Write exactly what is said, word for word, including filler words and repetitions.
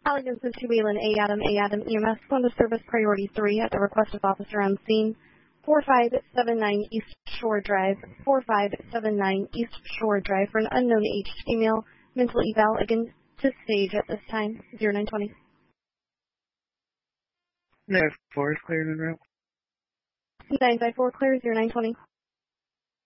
Alleganson to Whelan, A. Adam, A. Adam, E M S, phone to service priority three at the request of officer on scene. four five seven nine East Shore Drive, four five seven nine East Shore Drive for an unknown aged female. Mental eval again to stage at this time, zero nine twenty. nine five four is cleared en route. nine five four clear, zero nine twenty.